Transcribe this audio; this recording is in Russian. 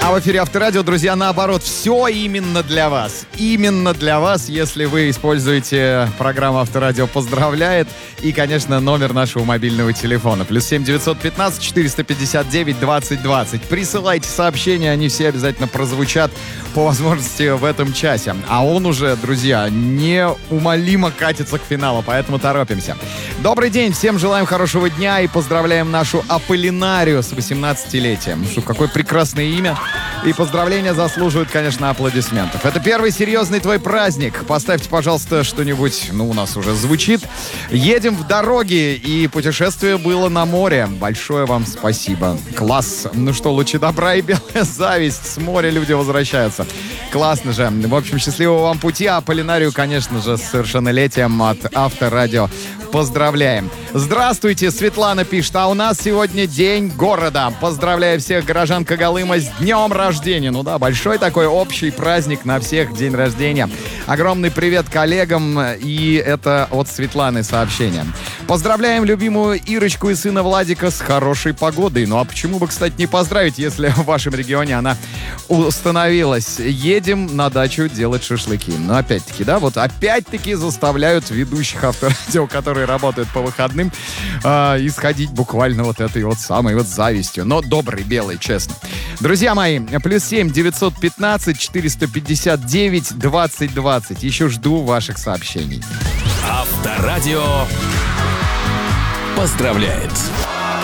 А в эфире Авторадио, друзья, наоборот, все именно для вас. Именно для вас, если вы используете программу Авторадио «Поздравляет» и, конечно, номер нашего мобильного телефона. +7 915 459 20 20. Присылайте сообщения, они все обязательно прозвучат по возможности в этом часе. А он уже, друзья, неумолимо катится к финалу, поэтому торопимся. Добрый день, всем желаем хорошего дня и поздравляем нашу Аполлинарию с 18-летием. Что, какое прекрасное имя. И поздравления заслуживают, конечно, аплодисментов. Это первый серьезный твой праздник. Поставьте, пожалуйста, что-нибудь, у нас уже звучит. Едем в дороге, и путешествие было на море. Большое вам спасибо. Класс. Ну что, лучи добра и белая зависть. С моря люди возвращаются. Классно же. В общем, счастливого вам пути. А Аполлинарию, конечно же, с совершеннолетием от Авторадио поздравляем. Здравствуйте, Светлана пишет. А у нас сегодня день города. Поздравляю всех горожан Когалыма с днем рождения. Ну да, большой такой общий праздник на всех день рождения. Огромный привет коллегам. И это от Светланы сообщение. Поздравляем любимую Ирочку и сына Владика с хорошей погодой. Ну а почему бы, кстати, не поздравить, если в вашем регионе она установилась? Едем на дачу делать шашлыки. Но опять-таки, да, вот опять-таки заставляют ведущих Авторадио, которые работают по выходным, исходить буквально вот этой вот самой вот завистью. Но добрый, белый, честно. Друзья мои, +7 915 459 20 20. Еще жду ваших сообщений. Авторадио поздравляет.